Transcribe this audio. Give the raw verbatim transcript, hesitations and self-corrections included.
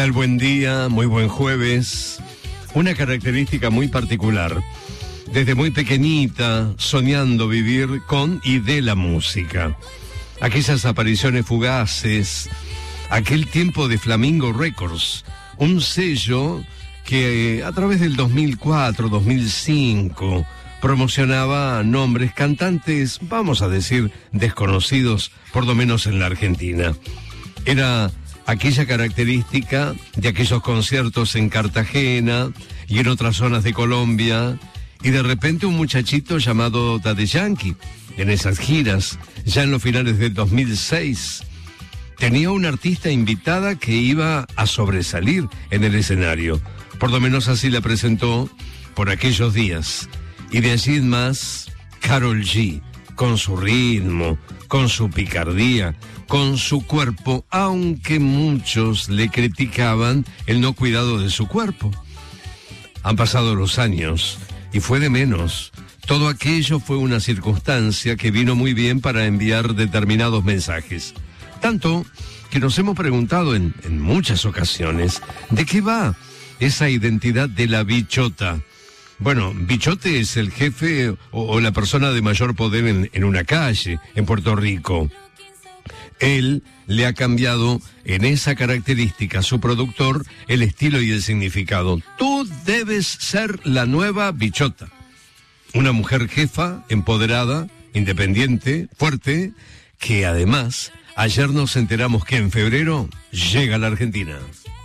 tal? Buen día, muy buen jueves. Una característica muy particular. Desde muy pequeñita, soñando vivir con y de la música. Aquellas apariciones fugaces, aquel tiempo de Flamingo Records, un sello que a través del dos mil cuatro, dos mil cinco promocionaba nombres, cantantes, vamos a decir, desconocidos, por lo menos en la Argentina. Era aquella característica de aquellos conciertos en Cartagena y en otras zonas de Colombia, y de repente un muchachito llamado Daddy Yankee, en esas giras, ya en los finales del dos mil seis, tenía una artista invitada que iba a sobresalir en el escenario. Por lo menos así la presentó por aquellos días. Y de allí en más, Karol G, con su ritmo, con su picardía, con su cuerpo, aunque muchos le criticaban el no cuidado de su cuerpo. Han pasado los años y fue de menos. Todo aquello fue una circunstancia que vino muy bien para enviar determinados mensajes. Tanto que nos hemos preguntado en, en muchas ocasiones, ¿de qué va esa identidad de la bichota? Bueno, bichote es el jefe o, o la persona de mayor poder en, en una calle, en Puerto Rico. Él le ha cambiado en esa característica a su productor el estilo y el significado. Tú debes ser la nueva bichota. Una mujer jefa, empoderada, independiente, fuerte, que además ayer nos enteramos que en febrero llega a la Argentina.